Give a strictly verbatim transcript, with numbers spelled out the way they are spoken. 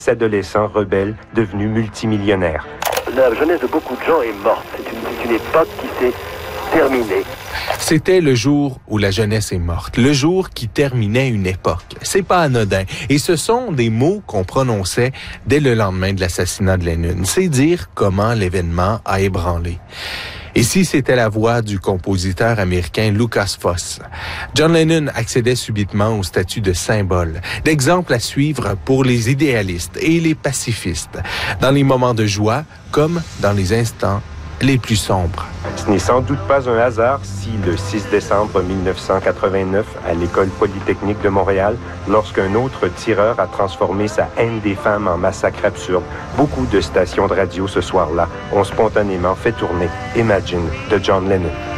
Adolescent rebelle devenu multimillionnaire. La jeunesse de beaucoup de gens est morte. C'est une, c'est une époque qui s'est terminée. C'était le jour où la jeunesse est morte, le jour qui terminait une époque. C'est pas anodin. Et ce sont des mots qu'on prononçait dès le lendemain de l'assassinat de Lennon. C'est dire comment l'événement a ébranlé. Ici, c'était la voix du compositeur américain Lucas Foss. John Lennon accédait subitement au statut de symbole, d'exemple à suivre pour les idéalistes et les pacifistes, dans les moments de joie comme dans les instants les plus sombres. Ce n'est sans doute pas un hasard si le six décembre mille neuf cent quatre-vingt-neuf, à l'École polytechnique de Montréal, lorsqu'un autre tireur a transformé sa haine des femmes en massacre absurde, beaucoup de stations de radio ce soir-là ont spontanément fait tourner Imagine de John Lennon.